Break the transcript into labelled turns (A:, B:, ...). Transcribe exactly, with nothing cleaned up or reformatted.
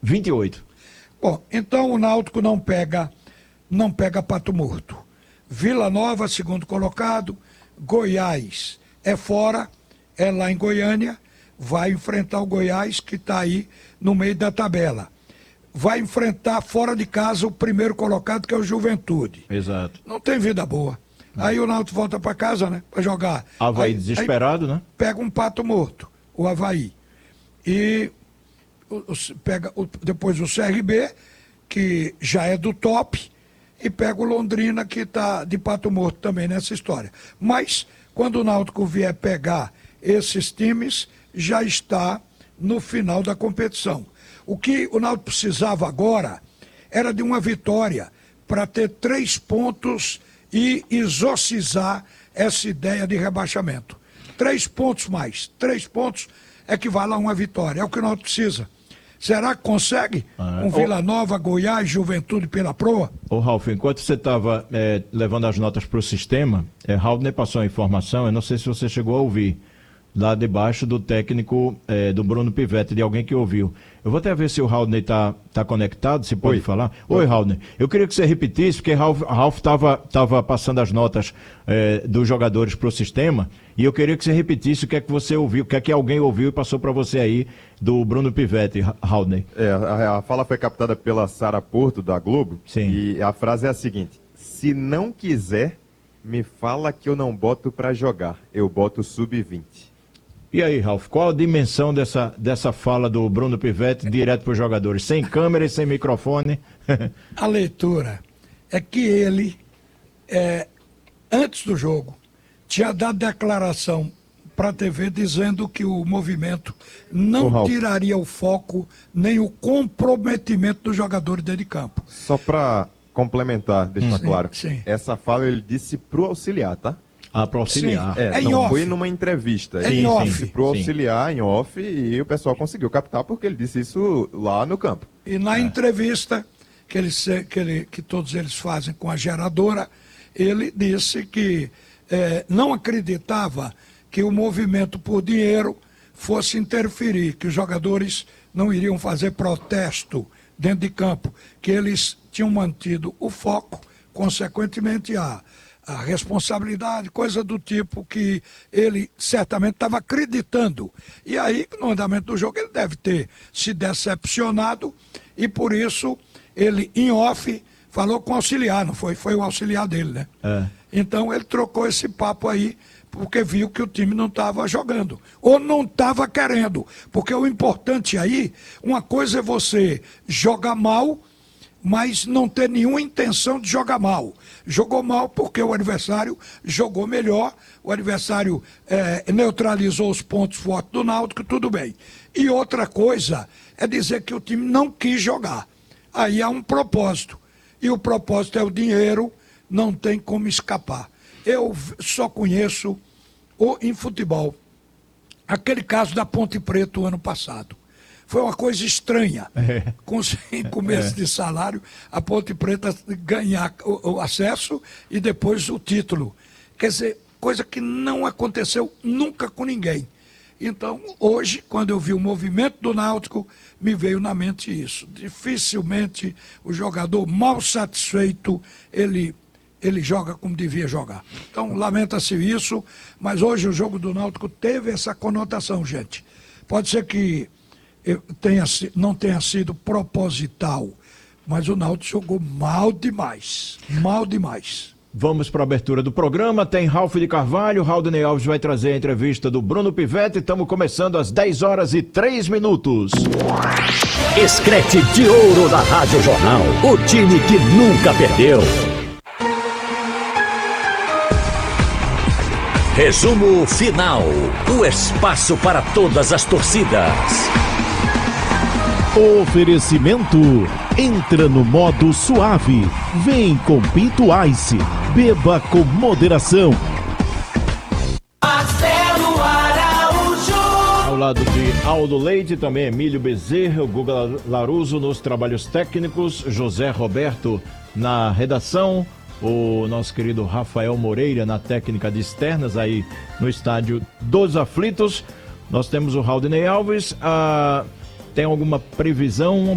A: vinte e oito.
B: Bom, então o Náutico não pega, não pega Pato Morto. Vila Nova, segundo colocado, Goiás é fora, é lá em Goiânia, vai enfrentar o Goiás que está aí no meio da tabela. Vai enfrentar fora de casa o primeiro colocado, que é o Juventude.
A: Exato.
B: Não tem vida boa. Aí o Náutico volta para casa, né? Para jogar.
A: Avaí
B: aí,
A: desesperado,
B: aí
A: né?
B: Pega um Pato Morto, o Avaí. E o, o, pega o, depois o C R B, que já é do top, e pega o Londrina, que está de Pato Morto também nessa história. Mas, quando o Náutico vier pegar esses times, já está no final da competição. O que o Náutico precisava agora era de uma vitória para ter três pontos e exorcizar essa ideia de rebaixamento. Três pontos mais. Três pontos equivale a uma vitória. É o que o Náutico precisa. Será que consegue?
A: Ah,
B: com Vila Nova, Goiás, Juventude pela proa?
A: Ô, Ralf, enquanto você estava é, levando as notas para o sistema, é, Raul passou a informação, eu não sei se você chegou a ouvir, lá debaixo do técnico é, do Bruno Pivetti, de alguém que ouviu. Eu vou até ver se o Raul está tá conectado, se pode Oi. falar. Oi, Oi. Raul. Eu queria que você repetisse, porque Raul estava tava passando as notas é, dos jogadores para o sistema, e eu queria que você repetisse o que é que você ouviu, o que é que alguém ouviu e passou para você aí do Bruno Pivetti, Raul.
C: É, a, a fala foi captada pela Sara Porto, da Globo.
A: Sim.
C: E a frase é a seguinte: se não quiser, me fala que eu não boto para jogar, eu boto sub vinte.
A: E aí, Ralf, qual a dimensão dessa, dessa fala do Bruno Pivetti direto para os jogadores? Sem câmera e sem microfone?
B: A leitura é que ele, é, antes do jogo, tinha dado declaração para a T V dizendo que o movimento não
C: Ô,
B: tiraria o foco nem o comprometimento dos jogadores dentro de campo.
C: Só para complementar, deixar
B: Sim,
C: claro,
B: sim.
C: essa fala ele disse pro auxiliar, tá?
A: Ah, para auxiliar.
B: Sim.
C: É,
B: É em
C: não
B: off.
C: foi numa entrevista.
B: É
C: Ele
B: em off.
C: disse pro
A: Sim.
C: auxiliar em off e o pessoal conseguiu captar porque ele disse isso lá no campo.
B: E na entrevista que, ele, se- que, ele, que todos eles fazem com a geradora, ele disse que eh, não acreditava que o movimento por dinheiro fosse interferir, que os jogadores não iriam fazer protesto dentro de campo, que eles tinham mantido o foco, consequentemente a, a responsabilidade, coisa do tipo que ele certamente estava acreditando. E aí, no andamento do jogo, ele deve ter se decepcionado e por isso ele, em off, falou com o auxiliar, não foi? Foi o auxiliar dele, né?
A: É.
B: Então ele trocou esse papo aí porque viu que o time não estava jogando ou não estava querendo, porque o importante aí, uma coisa é você jogar mal, mas não ter nenhuma intenção de jogar mal. Jogou mal porque o adversário jogou melhor, o adversário eh, neutralizou os pontos fortes do Náutico, tudo bem. E outra coisa é dizer que o time não quis jogar. Aí há um propósito, e o propósito é o dinheiro, não tem como escapar. Eu só conheço o, em futebol aquele caso da Ponte Preta o ano passado. Foi uma coisa estranha.
A: É.
B: Com cinco meses
A: É.
B: de salário, a Ponte Preta ganhar o, o acesso e depois o título. Quer dizer, coisa que não aconteceu nunca com ninguém. Então, hoje, quando eu vi o movimento do Náutico, me veio na mente isso. Dificilmente o jogador mal satisfeito, ele, ele joga como devia jogar. Então, lamenta-se isso, mas hoje o jogo do Náutico teve essa conotação, gente. Pode ser que tenha, não tenha sido proposital, mas o Náutico jogou mal demais, mal demais.
A: Vamos para a abertura do programa, tem Ralf de Carvalho, Raudney Alves vai trazer a entrevista do Bruno Pivetti, estamos começando às dez horas e três minutos.
D: Escrete de ouro da Rádio Jornal, o time que nunca perdeu. Resumo final, o espaço para todas as torcidas.
E: Oferecimento. Entra no modo suave. Vem com Pinto Ice. Beba com moderação.
F: Marcelo Araújo.
A: Ao lado de Aldo Leite, também Emílio Bezerra, o Guga Laruso nos trabalhos técnicos, José Roberto na redação, o nosso querido Rafael Moreira na técnica de externas aí no estádio dos Aflitos. Nós temos o Raudney Alves. A... Tem alguma previsão